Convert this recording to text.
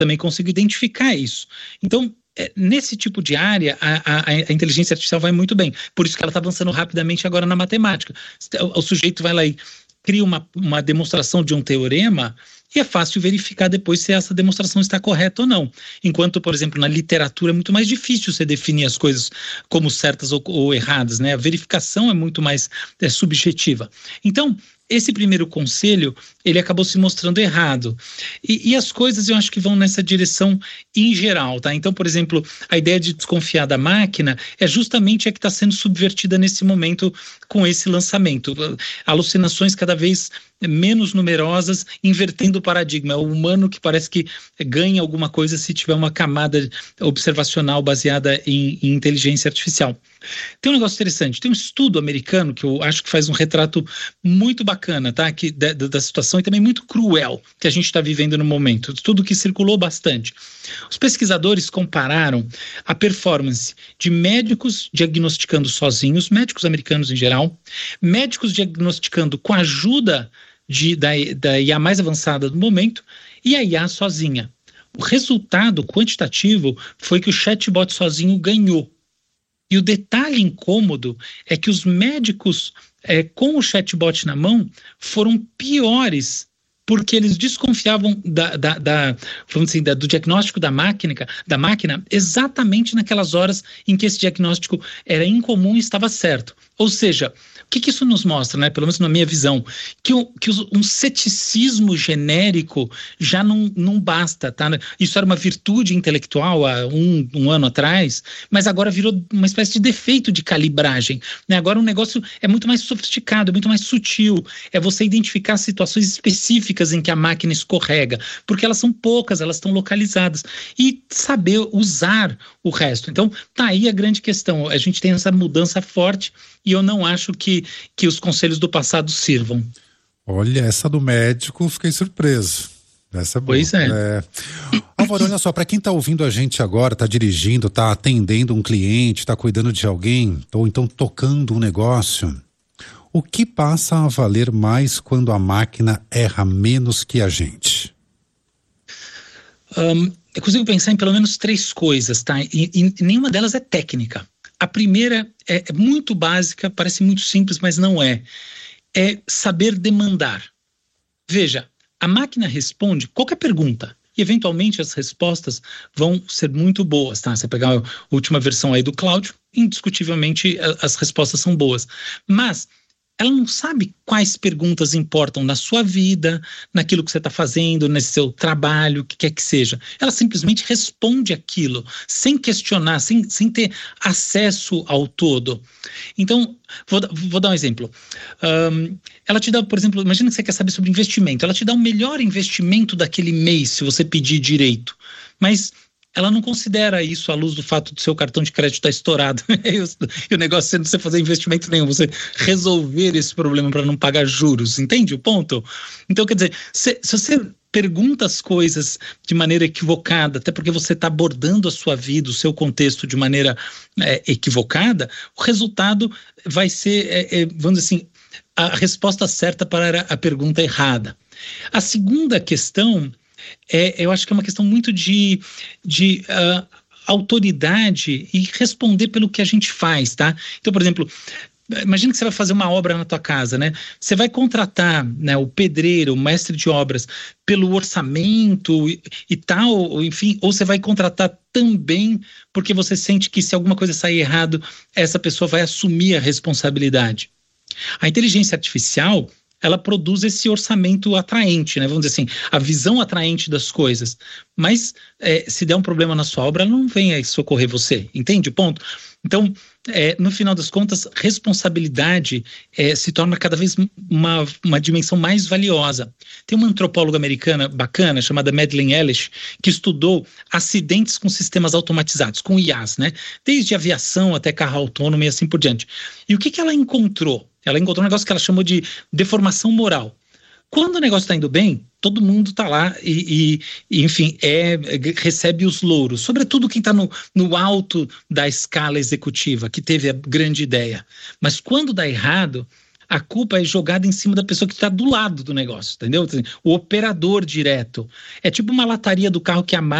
também consigo identificar isso. Então, nesse tipo de área, a inteligência artificial vai muito bem. Por isso que ela está avançando rapidamente agora na matemática. O sujeito vai lá e cria uma demonstração de um teorema e é fácil verificar depois se essa demonstração está correta ou não. Enquanto, por exemplo, na literatura é muito mais difícil você definir as coisas como certas ou erradas, né? A verificação é muito mais subjetiva. Então, esse primeiro conselho, ele acabou se mostrando errado. E as coisas eu acho que vão nessa direção em geral, tá? Então, por exemplo, a ideia de desconfiar da máquina é justamente a que está sendo subvertida nesse momento com esse lançamento. Alucinações cada vez menos numerosas, invertendo o paradigma. É o humano que parece que ganha alguma coisa se tiver uma camada observacional baseada em inteligência artificial. Tem um negócio interessante, tem um estudo americano que eu acho que faz um retrato muito bacana, tá? Da situação e também muito cruel que a gente está vivendo no momento. Estudo que circulou bastante. Os pesquisadores compararam a performance de médicos diagnosticando sozinhos, médicos americanos em geral, médicos diagnosticando com a ajuda da IA mais avançada do momento e a IA sozinha. O resultado quantitativo foi que o chatbot sozinho ganhou. E o detalhe incômodo é que os médicos com o chatbot na mão foram piores porque eles desconfiavam vamos dizer, do diagnóstico da máquina exatamente naquelas horas em que esse diagnóstico era incomum e estava certo. Ou seja, o que isso nos mostra, né? Pelo menos na minha visão, que um ceticismo genérico já não basta, tá? Isso era uma virtude intelectual há um ano atrás, mas agora virou uma espécie de defeito de calibragem, né? Agora o negócio é muito mais sofisticado, muito mais sutil, é você identificar situações específicas em que a máquina escorrega, porque elas são poucas, elas estão localizadas, e saber usar o resto. Então, tá aí a grande questão, a gente tem essa mudança forte e eu não acho que os conselhos do passado sirvam. Olha, essa do médico, fiquei surpreso. Essa é boa. Pois é. Álvaro, olha só, para quem tá ouvindo a gente agora, tá dirigindo, tá atendendo um cliente, tá cuidando de alguém, ou então tocando um negócio, o que passa a valer mais quando a máquina erra menos que a gente? Eu consigo pensar em pelo menos 3 coisas, tá? E nenhuma delas é técnica. A primeira é muito básica, parece muito simples, mas não é. É saber demandar. Veja, a máquina responde qualquer pergunta e, eventualmente, as respostas vão ser muito boas, tá? Você pegar a última versão aí do Cláudio, indiscutivelmente as respostas são boas. Mas ela não sabe quais perguntas importam na sua vida, naquilo que você está fazendo, nesse seu trabalho, o que quer que seja. Ela simplesmente responde aquilo, sem questionar, sem ter acesso ao todo. Então, vou dar um exemplo. Ela te dá, por exemplo, imagina que você quer saber sobre investimento. Ela te dá o melhor investimento daquele mês, se você pedir direito. Mas ela não considera isso à luz do fato do seu cartão de crédito estar estourado. E o negócio sendo você fazer investimento nenhum, você resolver esse problema para não pagar juros. Entende o ponto? Então, quer dizer, se você pergunta as coisas de maneira equivocada, até porque você está abordando a sua vida, o seu contexto de maneira equivocada, o resultado vai ser, vamos dizer assim, a resposta certa para a pergunta errada. A segunda questão eu acho que é uma questão muito de autoridade e responder pelo que a gente faz, tá? Então, por exemplo, imagina que você vai fazer uma obra na tua casa, né? Você vai contratar, né, o pedreiro, o mestre de obras, pelo orçamento e tal, enfim, ou você vai contratar também porque você sente que se alguma coisa sair errado, essa pessoa vai assumir a responsabilidade. A inteligência artificial, ela produz esse orçamento atraente, né? Vamos dizer assim, a visão atraente das coisas. Mas se der um problema na sua obra, ela não vem aí socorrer você. Entende o ponto? Então, no final das contas, responsabilidade se torna cada vez uma dimensão mais valiosa. Tem uma antropóloga americana bacana, chamada Madeleine Ellis, que estudou acidentes com sistemas automatizados, com IAs, né? Desde aviação até carro autônomo e assim por diante. E o que ela encontrou? Ela encontrou um negócio que ela chamou de deformação moral. Quando o negócio está indo bem, todo mundo está lá e enfim, recebe os louros. Sobretudo quem está no alto da escala executiva, que teve a grande ideia. Mas quando dá errado, a culpa é jogada em cima da pessoa que está do lado do negócio, entendeu? O operador direto. É tipo uma lataria do carro que a